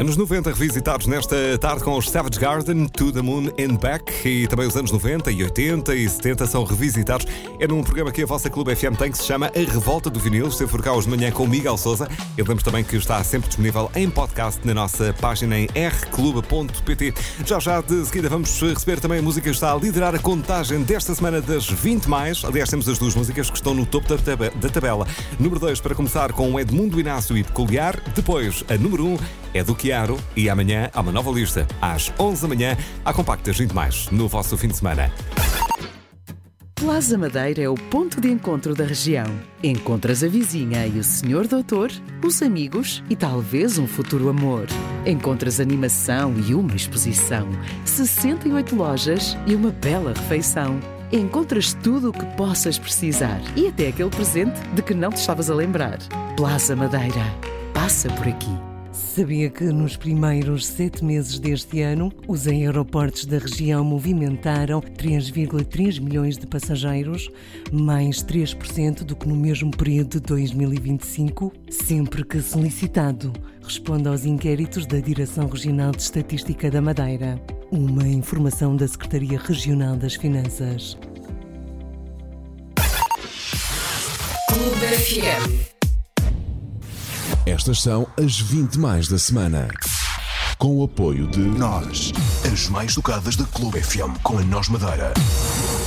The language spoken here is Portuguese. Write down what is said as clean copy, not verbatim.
Anos 90 revisitados nesta tarde com os Savage Garden, To the Moon and Back, e também os anos 90 e 80 e 70 são revisitados. É num programa que a vossa Clube FM tem, que se chama A Revolta do Vinil. Esteve por cá hoje de manhã com o Miguel Sousa. E lembramos também que está sempre disponível em podcast na nossa página em rclube.pt. Já de seguida vamos receber também a música que está a liderar a contagem desta semana das 20 mais. Aliás, temos as duas músicas que estão no topo da tabela. Número 2 para começar com Edmundo Inácio e Peculiar. Depois a número 1 é do Chiaro e amanhã há uma nova lista. Às 11 da manhã há compactas 20 mais no vosso fim de semana. Plaza Madeira é o ponto de encontro da região. Encontras a vizinha e o senhor doutor, os amigos e talvez um futuro amor. Encontras animação e uma exposição, 68 lojas e uma bela refeição. Encontras tudo o que possas precisar e até aquele presente de que não te estavas a lembrar. Plaza Madeira. Passa por aqui. Sabia que nos primeiros 7 meses deste ano, os aeroportos da região movimentaram 3,3 milhões de passageiros, mais 3% do que no mesmo período de 2025? Sempre que solicitado, responde aos inquéritos da Direção Regional de Estatística da Madeira. Uma informação da Secretaria Regional das Finanças. Clube FM. Estas são as 20 mais da semana. Com o apoio de Nós, as mais tocadas da Clube FM com a Nós Madeira.